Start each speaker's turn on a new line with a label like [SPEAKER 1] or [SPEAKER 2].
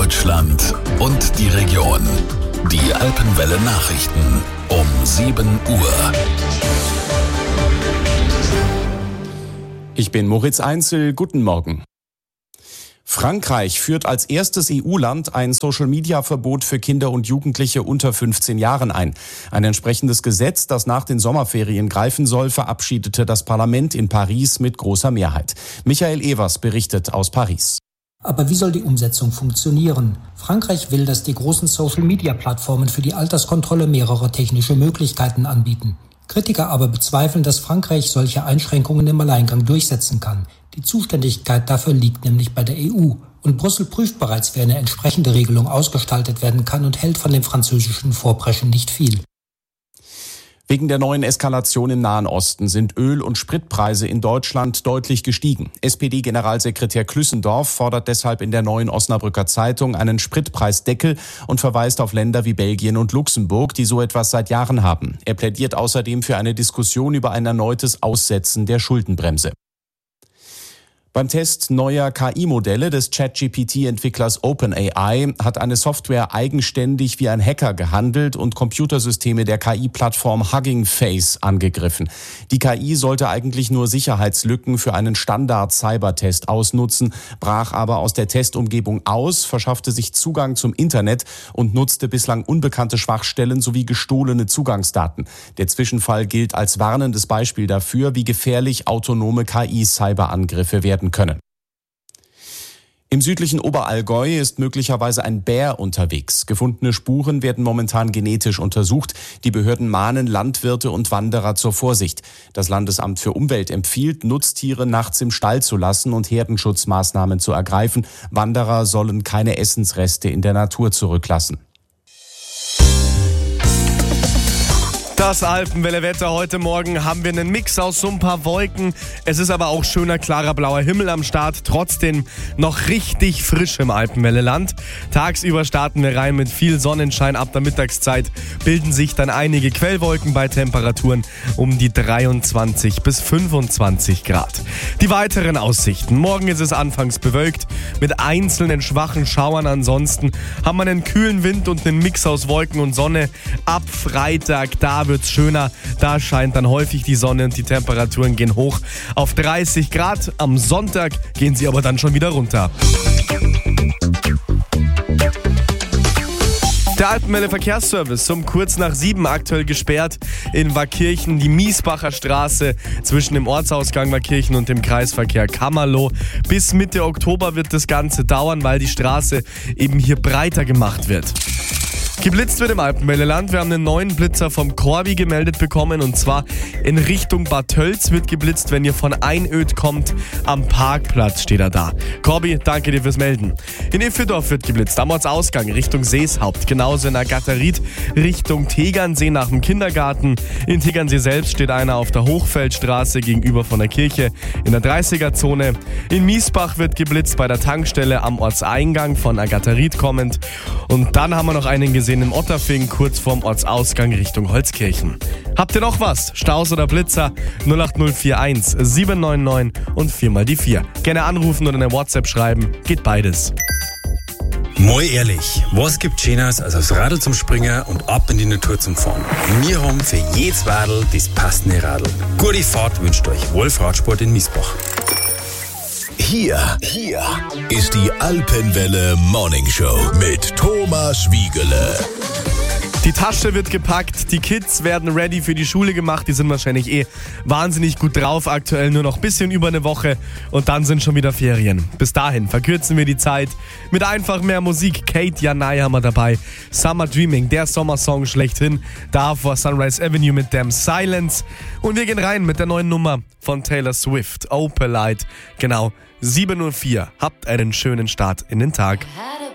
[SPEAKER 1] Deutschland und die Region. Die Alpenwelle Nachrichten um 7 Uhr.
[SPEAKER 2] Ich bin Moritz Einzel, guten Morgen. Frankreich führt als erstes EU-Land ein Social-Media-Verbot für Kinder und Jugendliche unter 15 Jahren ein. Ein entsprechendes Gesetz, das nach den Sommerferien greifen soll, verabschiedete das Parlament in Paris mit großer Mehrheit. Michael Evers berichtet aus Paris.
[SPEAKER 3] Aber wie soll die Umsetzung funktionieren? Frankreich will, dass die großen Social-Media-Plattformen für die Alterskontrolle mehrere technische Möglichkeiten anbieten. Kritiker aber bezweifeln, dass Frankreich solche Einschränkungen im Alleingang durchsetzen kann. Die Zuständigkeit dafür liegt nämlich bei der EU. Und Brüssel prüft bereits, wie eine entsprechende Regelung ausgestaltet werden kann und hält von dem französischen Vorpreschen nicht viel.
[SPEAKER 2] Wegen der neuen Eskalation im Nahen Osten sind Öl- und Spritpreise in Deutschland deutlich gestiegen. SPD-Generalsekretär Klüssendorf fordert deshalb in der Neuen Osnabrücker Zeitung einen Spritpreisdeckel und verweist auf Länder wie Belgien und Luxemburg, die so etwas seit Jahren haben. Er plädiert außerdem für eine Diskussion über ein erneutes Aussetzen der Schuldenbremse. Beim Test neuer KI-Modelle des ChatGPT-Entwicklers OpenAI hat eine Software eigenständig wie ein Hacker gehandelt und Computersysteme der KI-Plattform Hugging Face angegriffen. Die KI sollte eigentlich nur Sicherheitslücken für einen Standard-Cybertest ausnutzen, brach aber aus der Testumgebung aus, verschaffte sich Zugang zum Internet und nutzte bislang unbekannte Schwachstellen sowie gestohlene Zugangsdaten. Der Zwischenfall gilt als warnendes Beispiel dafür, wie gefährlich autonome KI-Cyberangriffe werden können. Im südlichen Oberallgäu ist möglicherweise ein Bär unterwegs. Gefundene Spuren werden momentan genetisch untersucht. Die Behörden mahnen Landwirte und Wanderer zur Vorsicht. Das Landesamt für Umwelt empfiehlt, Nutztiere nachts im Stall zu lassen und Herdenschutzmaßnahmen zu ergreifen. Wanderer sollen keine Essensreste in der Natur zurücklassen.
[SPEAKER 4] Das Alpenwelle-Wetter heute Morgen haben wir einen Mix aus so ein paar Wolken. Es ist aber auch schöner, klarer, blauer Himmel am Start. Trotzdem noch richtig frisch im Alpenwelle-Land. Tagsüber starten wir rein mit viel Sonnenschein. Ab der Mittagszeit bilden sich dann einige Quellwolken bei Temperaturen um die 23 bis 25 Grad. Die weiteren Aussichten. Morgen ist es anfangs bewölkt mit einzelnen schwachen Schauern. Ansonsten haben wir einen kühlen Wind und einen Mix aus Wolken und Sonne. Ab Freitag, da wird's schöner. Da scheint dann häufig die Sonne und die Temperaturen gehen hoch auf 30 Grad. Am Sonntag gehen sie aber dann schon wieder runter. Der Alpenwelle Verkehrsservice um kurz nach 7 aktuell gesperrt in Waakirchen, die Miesbacher Straße zwischen dem Ortsausgang Waakirchen und dem Kreisverkehr Kammerloh. Bis Mitte Oktober wird das Ganze dauern, weil die Straße eben hier breiter gemacht wird. Geblitzt wird im Alpenwelle-Land. Wir haben einen neuen Blitzer vom Corby gemeldet bekommen und zwar in Richtung Bad Tölz wird geblitzt, wenn ihr von Einöd kommt. Am Parkplatz steht er da. Corby, danke dir fürs Melden. In Iffedorf wird geblitzt, am Ortsausgang Richtung Seeshaupt. Genauso in Agatharit Richtung Tegernsee nach dem Kindergarten. In Tegernsee selbst steht einer auf der Hochfeldstraße gegenüber von der Kirche in der 30er-Zone. In Miesbach wird geblitzt bei der Tankstelle am Ortseingang von Agatharit kommend. Und dann haben wir noch einen gesehen im Otterfing, kurz vorm Ortsausgang Richtung Holzkirchen. Habt ihr noch was? Staus oder Blitzer? 08041 799 und 4x4. Gerne anrufen oder eine WhatsApp schreiben. Geht beides.
[SPEAKER 5] Mal ehrlich, was gibt Schöneres als aufs Radl zum Springen und ab in die Natur zum Fahren? Wir haben für jedes Radl das passende Radl. Gute Fahrt wünscht euch Wolf Radsport in Miesbach.
[SPEAKER 1] Hier ist die Alpenwelle Morning Show mit Thomas Wiegele.
[SPEAKER 4] Die Tasche wird gepackt, die Kids werden ready für die Schule gemacht, die sind wahrscheinlich wahnsinnig gut drauf, aktuell nur noch ein bisschen über eine Woche und dann sind schon wieder Ferien. Bis dahin verkürzen wir die Zeit mit einfach mehr Musik. Kate Janai haben wir dabei, Summer Dreaming, der Sommersong schlechthin, davor Sunrise Avenue mit Damn Silence und wir gehen rein mit der neuen Nummer von Taylor Swift, Opalite, genau, 7:04 Habt einen schönen Start in den Tag.